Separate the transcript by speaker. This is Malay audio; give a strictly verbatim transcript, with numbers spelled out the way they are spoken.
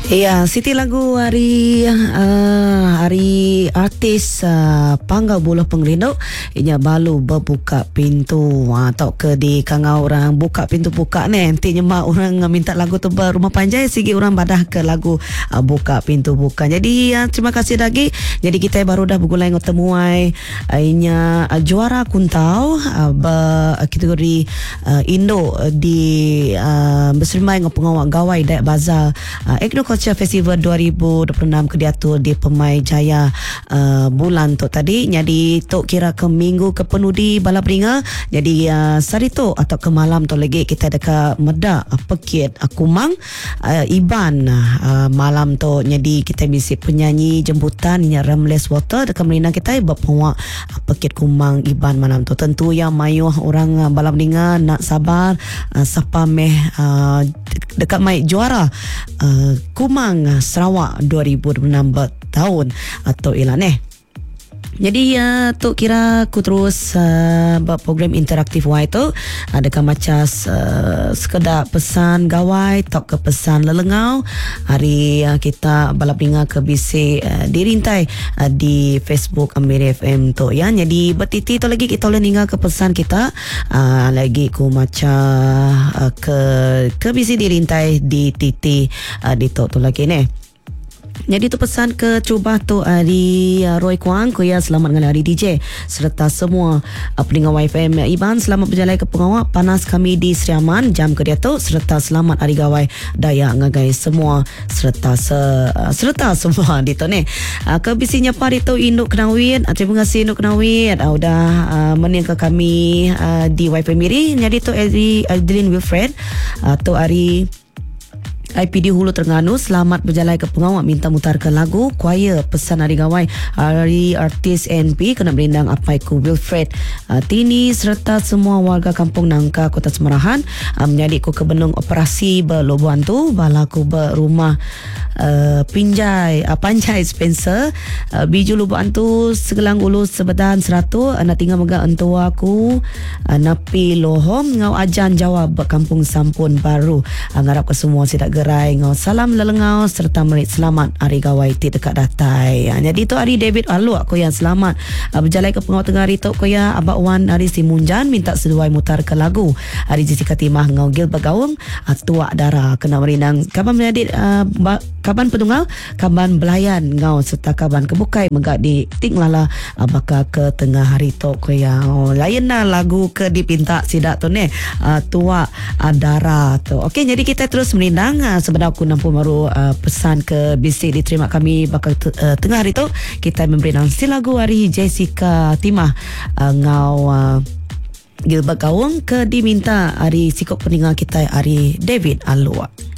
Speaker 1: Ya, Siti lagu hari uh, hari artis uh, Panggal Bola Pengerindau inya balu berbuka pintu atau ke di kangau orang buka pintu buka ni nanti nyemak orang minta lagu tu Rumah Panjai sigi orang badah ke lagu uh, buka pintu buka. Jadi uh, terima kasih lagi. Jadi kita baru dah bergulai ngotemuai uh, inya uh, juara kuntau uh, ber kategori uh, Indo uh, di uh, bersermai ngopengawak gawai Dayak Bazar uh, Agriculture Festival dua ribu dua puluh enam ke diatur di Pemai Jaya uh, bulan tu tadi. Jadi tok kira ke minggu ke penuh di Balapringa. Jadi uh, sari tu atau ke malam tu lagi kita dekat Medak uh, Pekit uh, Kumang uh, Iban uh, malam tu. Jadi kita misi penyanyi jemputan nya Ramles Water dekat Merina kita berpawak uh, Pekit Kumang Iban malam tu. Tentu yang mayuh orang uh, Balapringa nak sabar uh, siapa meh uh, dekat mai juara uh, Kumang Sarawak dua ribu dua puluh enam tahun atau ilan eh. Jadi ya uh, tu kira aku terus uh, buat program interaktif wai tu adakah macam uh, sekedar pesan gawai tok ke pesan lelengau hari uh, kita Balapringa ke bisi uh, dirintai uh, di Facebook Amiri F M tu ya. Jadi betiti tu lagi kita boleh tinggal ke pesan kita uh, lagi ku macam uh, ke ke bisi dirintai di titi uh, di tok tu lagi ni. Jadi tu pesan ke cuba tu hari uh, Roy Kuang kuya selamat dengan hari D J serta semua uh, pendengar Y F M Iban selamat berjalan ke pengawak panas kami di Sri Aman jam ke dia tu serta selamat hari gawai Dayak ngagai semua serta se, uh, serta semua di tu ni uh, ke bisinya pari tu Induk Kenawit uh, terima kasih Induk Kenawit uh, udah uh, mening ke kami uh, di Y F M Miri. Jadi tu Adeline Wilfred uh, tu hari I P D Hulu Terengganu selamat berjalan ke pengawak minta mutarkan lagu choir pesan hari gawai hari artis N P kena berindang apai ku Wilfred uh, Tini serta semua warga kampung Nangka Kota Semarahan uh, menjadi ku kebenung operasi berlobuan tu balaku berumah uh, pinjai uh, Panjai Spencer uh, biju lubuan tu segelang ulu sebedan seratu uh, nak tinggal megak entua aku uh, napi lohom ngau ajan jawab kampung Sampun Baru uh, ngarap ke semua sidak gerai ngau salam lelengau serta merit selamat hari gawai ti dekat datai. Ha, jadi tu hari David Alu aku yang selamat uh, berjalan ke pengawal tengah hari tu aku ya Abak Wan hari Simunjan minta seduai mutar ke lagu hari Jessica Timah ngau Gil Bergaung uh, tuak darah kena merinang kaban menjadi uh, kaban pedungal kaban belayan ngau serta kaban kebukai megak di ting lala uh, bakal ke tengah hari tu aku ya oh, lain lah lagu ke dipinta sidak tu ni uh, tuak uh, darah tu. Okey, jadi kita terus merindang uh, sebenarnya aku nampu baru uh, pesan ke B C diterima kami bakal t- uh, tengah hari tu kita memberi nasi lagu hari Jessica Timah uh, ngau uh, Gilbert Gawang ke diminta hari sikap peninggal kita hari David Alua.